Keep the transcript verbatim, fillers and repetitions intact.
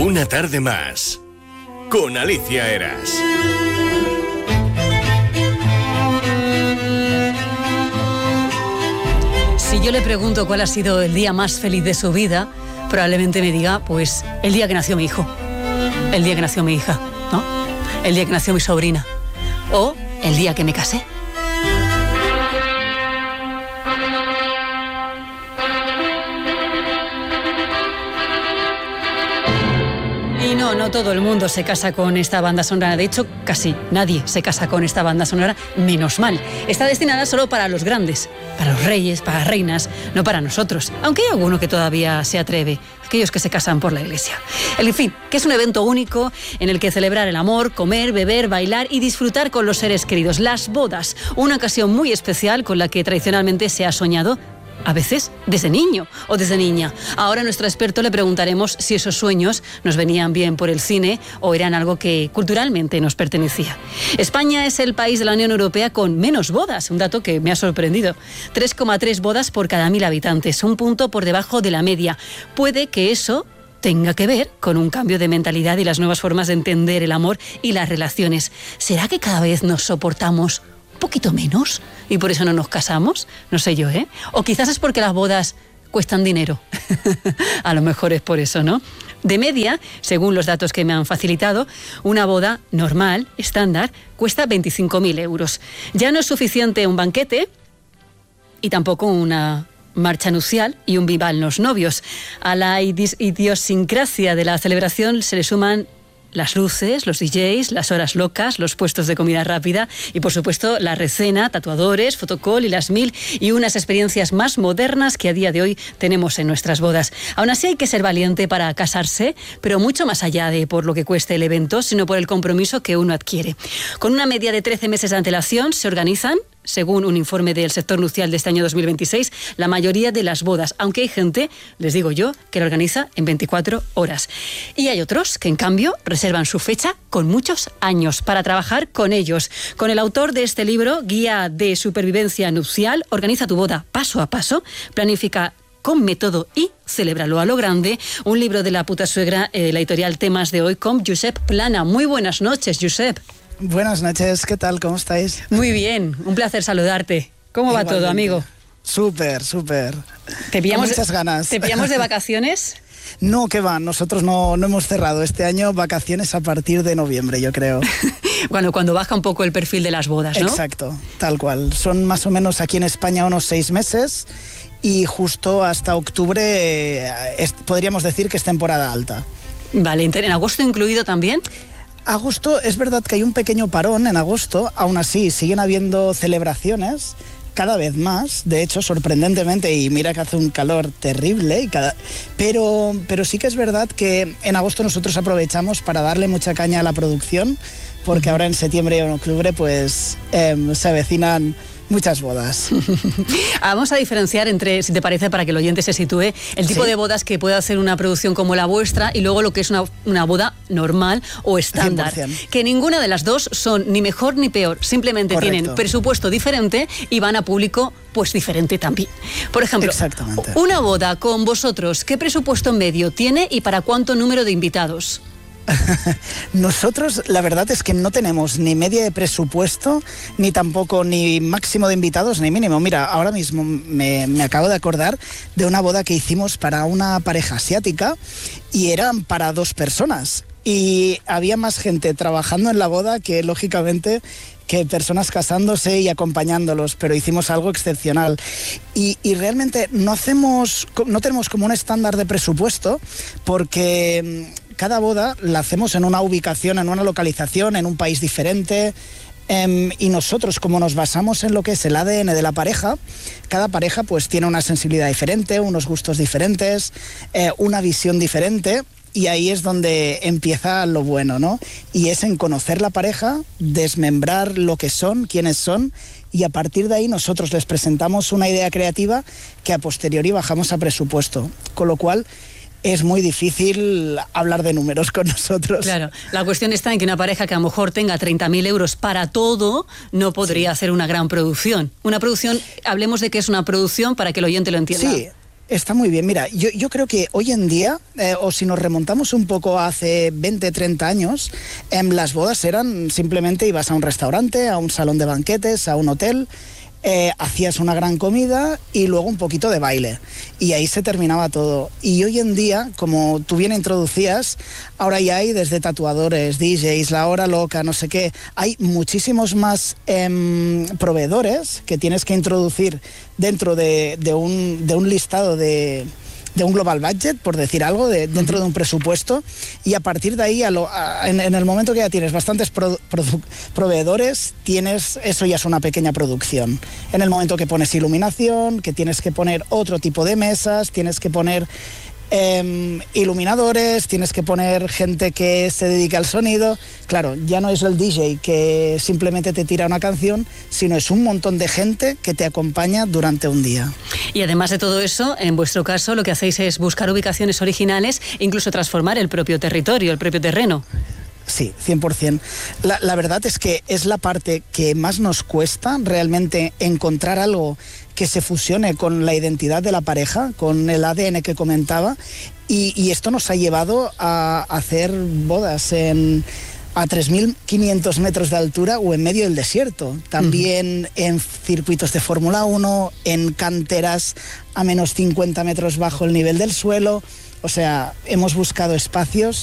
Una tarde más con Alicia Eras. Si yo le pregunto cuál ha sido el día más feliz de su vida, probablemente me diga, pues, el día que nació mi hijo, el día que nació mi hija, ¿no? El día que nació mi sobrina, o el día que me casé. Y no, no todo el mundo se casa con esta banda sonora. De hecho, casi nadie se casa con esta banda sonora, menos mal. Está destinada solo para los grandes, para los reyes, para las reinas, no para nosotros. Aunque hay alguno que todavía se atreve, aquellos que se casan por la iglesia. En fin, que es un evento único en el que celebrar el amor, comer, beber, bailar y disfrutar con los seres queridos. Las bodas, una ocasión muy especial con la que tradicionalmente se ha soñado, a veces desde niño o desde niña. Ahora a nuestro experto le preguntaremos si esos sueños nos venían bien por el cine o eran algo que culturalmente nos pertenecía. España es el país de la Unión Europea con menos bodas, un dato que me ha sorprendido. tres coma tres bodas por cada mil habitantes, un punto por debajo de la media. Puede que eso tenga que ver con un cambio de mentalidad y las nuevas formas de entender el amor y las relaciones. ¿Será que cada vez nos soportamos un poquito menos y por eso no nos casamos? No sé yo, ¿eh? O quizás es porque las bodas cuestan dinero. A lo mejor es por eso, ¿no? De media, según los datos que me han facilitado, una boda normal, estándar, cuesta veinticinco mil euros. Ya no es suficiente un banquete y tampoco una marcha nupcial y un vivan los novios. A la idiosincrasia de la celebración se le suman las luces, los D Js, las horas locas, los puestos de comida rápida y, por supuesto, la recena, tatuadores, fotocall y las mil y unas experiencias más modernas que a día de hoy tenemos en nuestras bodas. Aún así hay que ser valiente para casarse, pero mucho más allá de por lo que cueste el evento, sino por el compromiso que uno adquiere. Con una media de trece meses de antelación se organizan, según un informe del sector nupcial de este año dos mil veintiséis, la mayoría de las bodas, aunque hay gente, les digo yo, que lo organiza en veinticuatro horas. Y hay otros que, en cambio, reservan su fecha con muchos años para trabajar con ellos. Con el autor de este libro, Guía de Supervivencia Nupcial, organiza tu boda paso a paso, planifica con método y celébralo a lo grande. Un libro de la puta suegra, eh, la editorial Temas de hoy, con Josep Plana. Muy buenas noches, Josep. Buenas noches, ¿qué tal? ¿Cómo estáis? Muy bien, un placer saludarte. ¿Cómo va todo, amigo? Súper, súper. ¿Te pillamos, Con muchas ganas. ¿Te pillamos de vacaciones? No, que va, nosotros no, no hemos cerrado este año, vacaciones a partir de noviembre, yo creo. Bueno, cuando baja un poco el perfil de las bodas, ¿no? Exacto, tal cual. Son más o menos aquí en España unos seis meses y justo hasta octubre eh, es, podríamos decir que es temporada alta. Vale, ¿en agosto incluido también? Agosto, es verdad que hay un pequeño parón en agosto, aún así siguen habiendo celebraciones, cada vez más, de hecho, sorprendentemente, y mira que hace un calor terrible, y cada... pero, pero sí que es verdad que en agosto nosotros aprovechamos para darle mucha caña a la producción, porque ahora en septiembre y en octubre pues eh, se avecinan muchas bodas. Vamos a diferenciar entre, si te parece, para que el oyente se sitúe, el tipo ¿Sí? de bodas que puede hacer una producción como la vuestra y luego lo que es una, una boda normal o estándar. cien por ciento. Que ninguna de las dos son ni mejor ni peor, simplemente Correcto. Tienen presupuesto diferente y van a público pues diferente también. Por ejemplo, Exactamente. Una boda con vosotros, ¿qué presupuesto medio tiene y para cuánto número de invitados? Nosotros la verdad es que no tenemos ni media de presupuesto, ni tampoco ni máximo de invitados, ni mínimo. Mira, ahora mismo me, me acabo de acordar de una boda que hicimos para una pareja asiática y eran para dos personas. Y había más gente trabajando en la boda que, lógicamente, que personas casándose y acompañándolos, pero hicimos algo excepcional. Y, y realmente no hacemos, no tenemos como un estándar de presupuesto, porque cada boda la hacemos en una ubicación, en una localización, en un país diferente. Eh, y nosotros, como nos basamos en lo que es el A D N de la pareja, cada pareja pues tiene una sensibilidad diferente, unos gustos diferentes, eh, una visión diferente. Y ahí es donde empieza lo bueno, ¿no? Y es en conocer la pareja, desmembrar lo que son, quiénes son, y a partir de ahí nosotros les presentamos una idea creativa que a posteriori bajamos a presupuesto. Con lo cual es muy difícil hablar de números con nosotros. Claro, la cuestión está en que una pareja que a lo mejor tenga treinta mil euros para todo no podría sí. hacer una gran producción. Una producción, hablemos de que es una producción para que el oyente lo entienda. Sí. Está muy bien. Mira, yo, yo creo que hoy en día, eh, o si nos remontamos un poco a hace veinte, treinta años, eh, las bodas eran simplemente ibas a un restaurante, a un salón de banquetes, a un hotel, eh, hacías una gran comida y luego un poquito de baile. Y ahí se terminaba todo. Y hoy en día, como tú bien introducías, ahora ya hay desde tatuadores, D Js, la hora loca, no sé qué. Hay muchísimos más eh, proveedores que tienes que introducir dentro de, de, un, de un listado de... de un global budget, por decir algo, de, dentro de un presupuesto, y a partir de ahí, a lo, a, en, en el momento que ya tienes bastantes pro, pro, proveedores, tienes, eso ya es una pequeña producción. En el momento que pones iluminación, que tienes que poner otro tipo de mesas, tienes que poner eh, iluminadores, tienes que poner gente que se dedica al sonido. Claro, ya no es el D J que simplemente te tira una canción, sino es un montón de gente que te acompaña durante un día. Y además de todo eso, en vuestro caso lo que hacéis es buscar ubicaciones originales e incluso transformar el propio territorio, el propio terreno. Sí, cien por ciento. La, la verdad es que es la parte que más nos cuesta realmente encontrar algo que se fusione con la identidad de la pareja, con el A D N que comentaba, y, y esto nos ha llevado a hacer bodas en... a tres mil quinientos metros de altura o en medio del desierto. También uh-huh. en circuitos de Fórmula uno, en canteras a menos cincuenta metros bajo el nivel del suelo. O sea, hemos buscado espacios